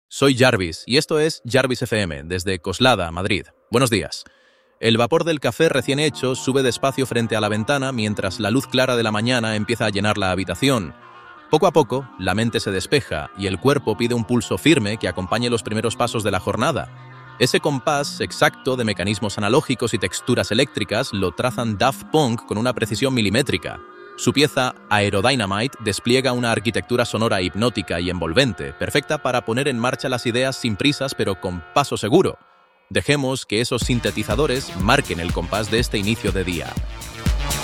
Soy Jarvis y esto es Jarvis FM desde Coslada, Madrid. Buenos días. El vapor del café recién hecho sube despacio frente a la ventana mientras la luz clara de la mañana empieza a llenar la habitación. Poco a poco, la mente se despeja y el cuerpo pide un pulso firme que acompañe los primeros pasos de la jornada. Ese compás exacto de mecanismos analógicos y texturas eléctricas lo trazan Daft Punk con una precisión milimétrica. Su pieza Aerodynamite despliega una arquitectura sonora hipnótica y envolvente, perfecta para poner en marcha las ideas sin prisas pero con paso seguro. Dejemos que esos sintetizadores marquen el compás de este inicio de día.